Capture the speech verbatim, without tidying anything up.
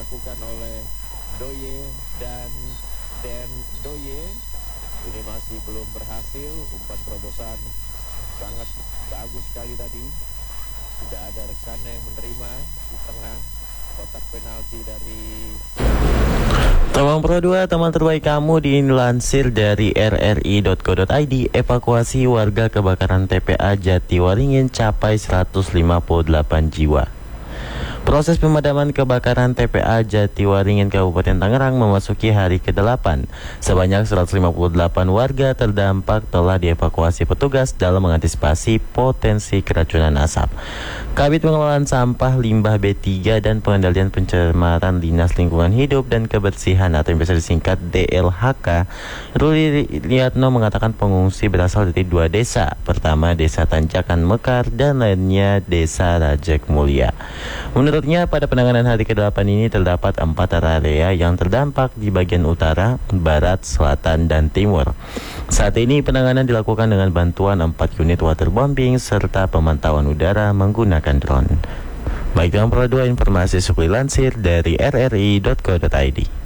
dilakukan oleh Doye dan Den Doye. Ini masih belum berhasil. Umpan terobosan sangat bagus sekali tadi. Tidak ada rekan yang menerima di tengah kotak penalti dari Tolong Pro dua, teman terbaik kamu dilansir dari r r i dot co dot i d. Evakuasi warga kebakaran T P A Jatiwaringin capai seratus lima puluh delapan jiwa. Proses pemadaman kebakaran T P A Jatiwaringin Kabupaten Tangerang memasuki hari kedelapan. Sebanyak seratus lima puluh delapan warga terdampak telah dievakuasi petugas dalam mengantisipasi potensi keracunan asap. Kabid Pengelolaan Sampah Limbah B tiga dan Pengendalian Pencemaran Dinas Lingkungan Hidup dan Kebersihan atau yang biasa disingkat D L H K, Ruli Liatno mengatakan pengungsi berasal dari dua desa. Pertama Desa Tanjakan Mekar dan lainnya Desa Rajek Mulia. Menurutnya pada penanganan hari kedelapan ini terdapat empat area yang terdampak di bagian utara, barat, selatan, dan timur. Saat ini penanganan dilakukan dengan bantuan empat unit waterbombing serta pemantauan udara menggunakan drone. Baik, dengan Pro dua informasi suku lansir dari r r i dot co dot i d.